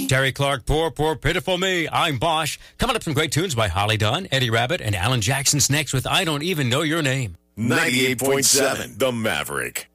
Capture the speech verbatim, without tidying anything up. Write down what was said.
me. Terry Clark, poor, poor, pitiful me. I'm Bosch. Coming up, some great tunes by Holly Dunn, Eddie Rabbit, and Alan Jackson's next with I Don't Even Know Your Name. ninety-eight point seven The Maverick.